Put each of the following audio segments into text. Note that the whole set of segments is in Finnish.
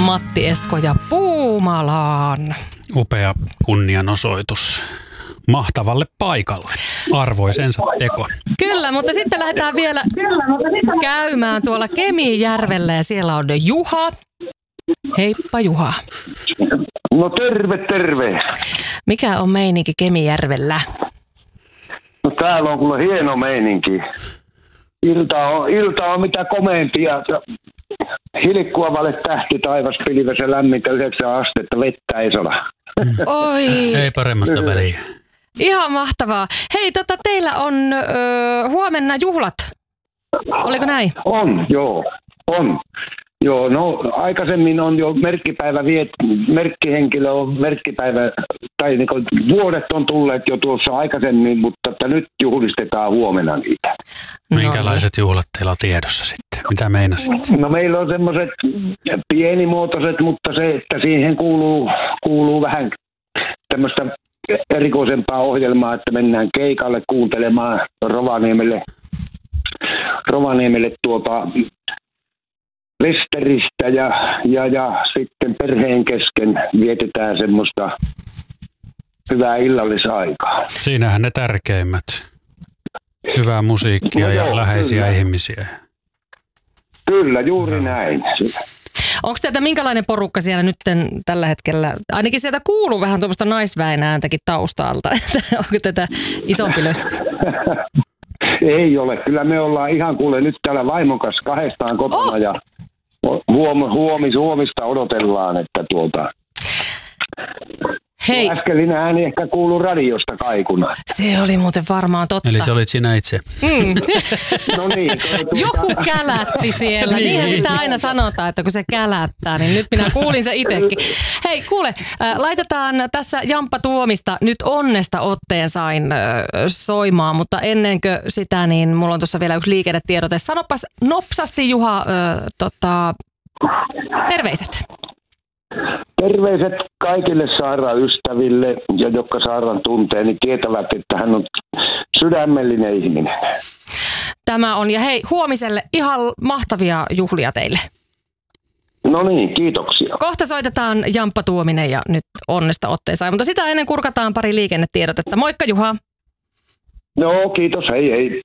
Matti Esko ja Puumalaan. Upea kunnianosoitus mahtavalle paikalle. Arvoisensa teko. Kyllä, mutta sitten lähdetään vielä käymään tuolla Kemijärvellä ja siellä on Juha. Heippa Juha. No terve. Mikä on meininki Kemijärvellä? No täällä on kyllä hieno meininki. Ilta on mitä komeimpia. Hilkkua vale tähti taivas pilvessä lämmintä 9 astetta, vettä ei soda. Oi. Ei paremmasta väliä. Ihan mahtavaa. Hei, teillä on huomenna juhlat. Oliko näin? On. Joo, no aikaisemmin on jo merkkihenkilö on merkkipäivä, tai niin kuin vuodet on tulleet jo tuossa aikaisemmin, mutta että nyt juhlistetaan huomenna niitä. Minkälaiset juhlat teillä on tiedossa sitten? Mitä meinasit? No meillä on semmoiset pienimuotoiset, mutta se, että siihen kuuluu vähän tämmöistä erikoisempaa ohjelmaa, että mennään keikalle kuuntelemaan Rovaniemelle Westeristä ja sitten perheen kesken vietetään semmoista hyvää illallisaikaa. Siinähän ne tärkeimmät. Hyvää musiikkia ja läheisiä ihmisiä. Kyllä, juuri näin. Onko teiltä minkälainen porukka siellä nyt tällä hetkellä? Ainakin sieltä kuuluu vähän tuommoista naisväen ääntäkin taustalta. Onko tätä isompi lössi? Ei ole. Kyllä me ollaan ihan kuule nyt täällä vaimon kanssa kahdestaan kotona ja huomista odotellaan, että Hei. Äskeinen ääni ehkä kuuluu radiosta kaikuna. Se oli muuten varmaan totta. Eli se olit sinä itse. No niin. Joku kälätti siellä. Niinhän sitä aina sanotaan, että kun se kälättää, niin nyt minä kuulin se itsekin. Hei, kuule, laitetaan tässä Jamppa Tuomista nyt Onnesta otteen sain soimaan, mutta ennenkö sitä, niin mulla on tuossa vielä yksi liikennetiedote. Sanopas nopsasti Juha, terveiset. Terveiset kaikille Saaran ystäville ja jotka Saaran tuntee, niin tietävät, että hän on sydämellinen ihminen. Tämä on, ja hei, huomiselle ihan mahtavia juhlia teille. No niin, kiitoksia. Kohta soitetaan Jamppa Tuominen ja nyt Onnesta otteen sai, mutta sitä ennen kurkataan pari liikennetiedotetta. Moikka Juha. No kiitos, hei.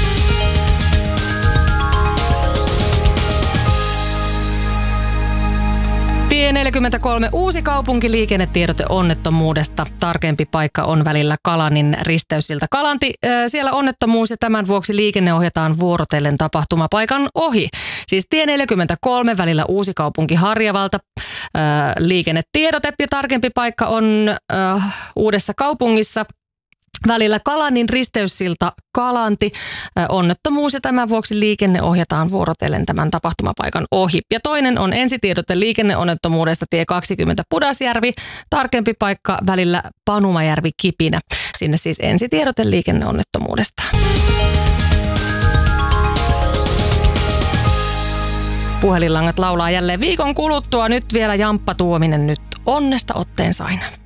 Tie 43 Uusikaupunki liikennetiedote onnettomuudesta. Tarkempi paikka on välillä Kalanin risteyssilta Kalanti. Siellä onnettomuus ja tämän vuoksi liikenne ohjataan vuorotellen tapahtumapaikan ohi. Siis tie 43 välillä Uusikaupunki Harjavalta. Liikennetiedote ja tarkempi paikka on Uudessa kaupungissa. Välillä Kalanin risteyssilta Kalanti. Onnettomuus ja tämän vuoksi liikenne ohjataan vuorotellen tämän tapahtumapaikan ohi. Ja toinen on ensitiedote liikenneonnettomuudesta tie 20 Pudasjärvi. Tarkempi paikka välillä Panumajärvi Kipinä. Sinne siis ensitiedote liikenneonnettomuudesta. Puhelinlangat laulaa jälleen viikon kuluttua. Nyt vielä Jamppa Tuominen nyt Onnesta otteen saina.